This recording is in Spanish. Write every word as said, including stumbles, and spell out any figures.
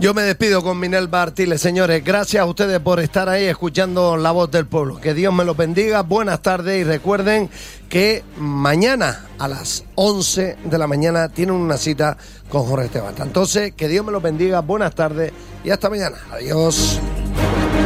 Yo me despido con Minelva Artiles, señores. Gracias a ustedes por estar ahí escuchando La Voz del Pueblo. Que Dios me los bendiga. Buenas tardes y recuerden que mañana a las once de la mañana tienen una cita con Jorge Esteban. Entonces, que Dios me los bendiga. Buenas tardes y hasta mañana. Adiós.